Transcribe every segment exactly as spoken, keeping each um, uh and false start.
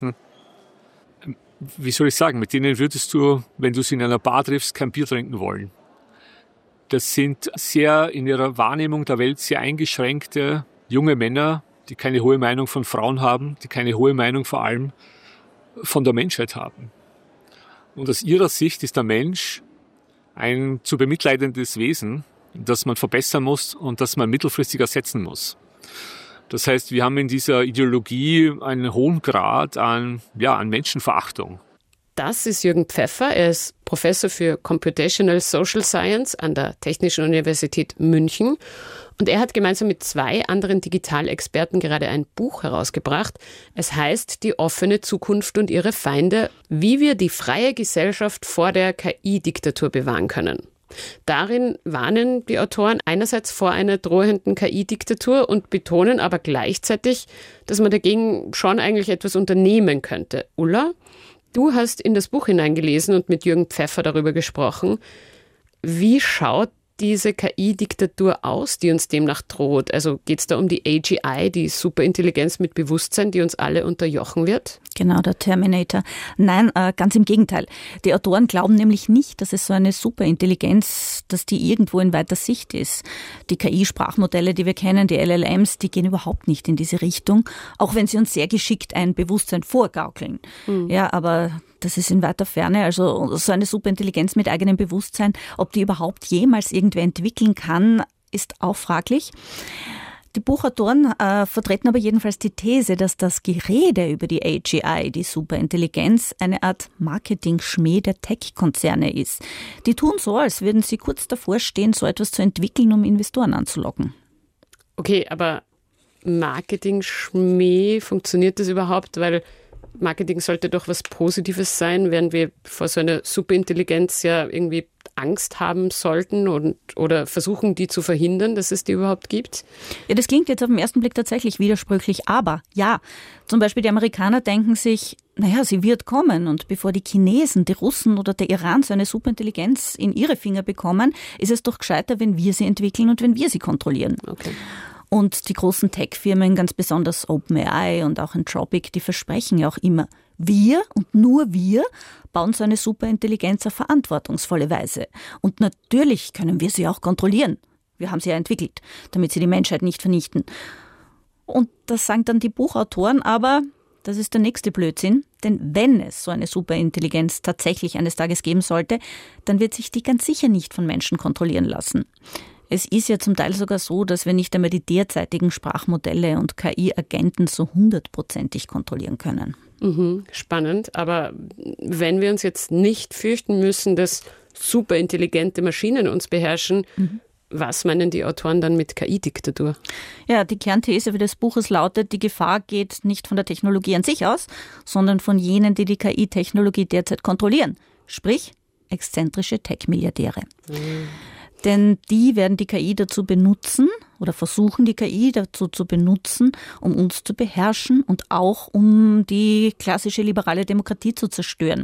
Hm. Wie soll ich sagen, mit denen würdest du, wenn du sie in einer Bar triffst, kein Bier trinken wollen. Das sind sehr in ihrer Wahrnehmung der Welt sehr eingeschränkte junge Männer, die keine hohe Meinung von Frauen haben, die keine hohe Meinung vor allem von der Menschheit haben. Und aus ihrer Sicht ist der Mensch ein zu bemitleidendes Wesen, das man verbessern muss und das man mittelfristig ersetzen muss. Das heißt, wir haben in dieser Ideologie einen hohen Grad an, ja, an Menschenverachtung. Das ist Jürgen Pfeffer. Er ist Professor für Computational Social Science an der Technischen Universität München. Und er hat gemeinsam mit zwei anderen Digitalexperten gerade ein Buch herausgebracht. Es heißt Die offene Zukunft und ihre Feinde, wie wir die freie Gesellschaft vor der K I-Diktatur bewahren können. Darin warnen die Autoren einerseits vor einer drohenden K I-Diktatur und betonen aber gleichzeitig, dass man dagegen schon eigentlich etwas unternehmen könnte. Ulla, du hast in das Buch hineingelesen und mit Jürgen Pfeffer darüber gesprochen. Wie schaut diese K I-Diktatur aus, die uns demnach droht? Also geht es da um die A G I, die Superintelligenz mit Bewusstsein, die uns alle unterjochen wird? Genau, der Terminator. Nein, äh, ganz im Gegenteil. Die Autoren glauben nämlich nicht, dass es so eine Superintelligenz, dass die irgendwo in weiter Sicht ist. Die K I-Sprachmodelle, die wir kennen, die L L Ms, die gehen überhaupt nicht in diese Richtung, auch wenn sie uns sehr geschickt ein Bewusstsein vorgaukeln. Mhm. Ja, aber das ist in weiter Ferne. Also so eine Superintelligenz mit eigenem Bewusstsein, ob die überhaupt jemals irgendwer entwickeln kann, ist auch fraglich. Die Buchautoren äh, vertreten aber jedenfalls die These, dass das Gerede über die A G I, die Superintelligenz, eine Art Marketing-Schmäh der Tech-Konzerne ist. Die tun so, als würden sie kurz davor stehen, so etwas zu entwickeln, um Investoren anzulocken. Okay, aber Marketing-Schmäh, funktioniert das überhaupt? Weil Marketing sollte doch was Positives sein, während wir vor so einer Superintelligenz ja irgendwie Angst haben sollten und, oder versuchen, die zu verhindern, dass es die überhaupt gibt? Ja, das klingt jetzt auf den ersten Blick tatsächlich widersprüchlich, aber ja, zum Beispiel die Amerikaner denken sich, naja, sie wird kommen und bevor die Chinesen, die Russen oder der Iran so eine Superintelligenz in ihre Finger bekommen, ist es doch gescheiter, wenn wir sie entwickeln und wenn wir sie kontrollieren. Okay. Und die großen Tech-Firmen, ganz besonders OpenAI und auch Anthropic, die versprechen ja auch immer, wir und nur wir bauen so eine Superintelligenz auf verantwortungsvolle Weise. Und natürlich können wir sie auch kontrollieren. Wir haben sie ja entwickelt, damit sie die Menschheit nicht vernichten. Und das sagen dann die Buchautoren, aber das ist der nächste Blödsinn. Denn wenn es so eine Superintelligenz tatsächlich eines Tages geben sollte, dann wird sich die ganz sicher nicht von Menschen kontrollieren lassen. Es ist ja zum Teil sogar so, dass wir nicht einmal die derzeitigen Sprachmodelle und K I-Agenten so hundertprozentig kontrollieren können. Mhm, spannend. Aber wenn wir uns jetzt nicht fürchten müssen, dass superintelligente Maschinen uns beherrschen, mhm. was meinen die Autoren dann mit K I-Diktatur? Ja, die Kernthese des Buches lautet, die Gefahr geht nicht von der Technologie an sich aus, sondern von jenen, die die K I-Technologie derzeit kontrollieren. Sprich, exzentrische Tech-Milliardäre. Mhm. Denn die werden die K I dazu benutzen oder versuchen die K I dazu zu benutzen, um uns zu beherrschen und auch um die klassische liberale Demokratie zu zerstören.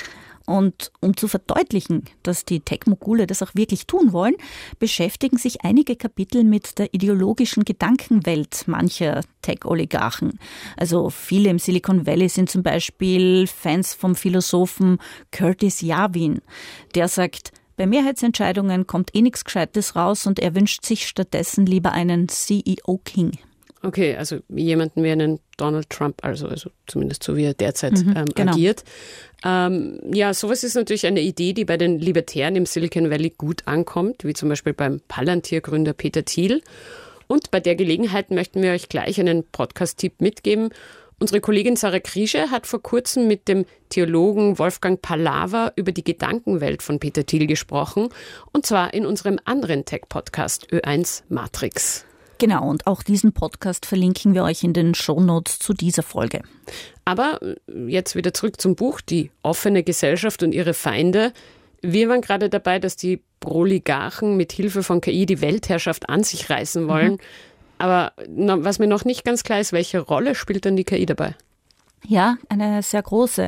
Und um zu verdeutlichen, dass die Tech-Mogule das auch wirklich tun wollen, beschäftigen sich einige Kapitel mit der ideologischen Gedankenwelt mancher Tech-Oligarchen. Also viele im Silicon Valley sind zum Beispiel Fans vom Philosophen Curtis Yarvin, der sagt, bei Mehrheitsentscheidungen kommt eh nichts Gescheites raus und er wünscht sich stattdessen lieber einen C E O-King. Okay, also jemanden wie einen Donald Trump, also, also zumindest so wie er derzeit mhm, ähm, genau. agiert. Ähm, ja, sowas ist natürlich eine Idee, die bei den Libertären im Silicon Valley gut ankommt, wie zum Beispiel beim Palantir-Gründer Peter Thiel. Und bei der Gelegenheit möchten wir euch gleich einen Podcast-Tipp mitgeben. Unsere Kollegin Sarah Kriesche hat vor kurzem mit dem Theologen Wolfgang Pallaver über die Gedankenwelt von Peter Thiel gesprochen, und zwar in unserem anderen Tech-Podcast Ö eins Matrix. Genau, und auch diesen Podcast verlinken wir euch in den Shownotes zu dieser Folge. Aber jetzt wieder zurück zum Buch, die offene Gesellschaft und ihre Feinde. Wir waren gerade dabei, dass die Oligarchen mit Hilfe von K I die Weltherrschaft an sich reißen wollen. Mhm. Aber was mir noch nicht ganz klar ist, welche Rolle spielt dann die K I dabei? Ja, eine sehr große.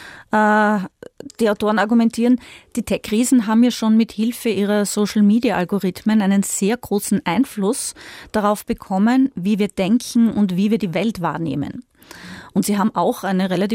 Die Autoren argumentieren, die Tech-Riesen haben ja schon mit Hilfe ihrer Social-Media-Algorithmen einen sehr großen Einfluss darauf bekommen, wie wir denken und wie wir die Welt wahrnehmen. Und sie haben auch eine relativ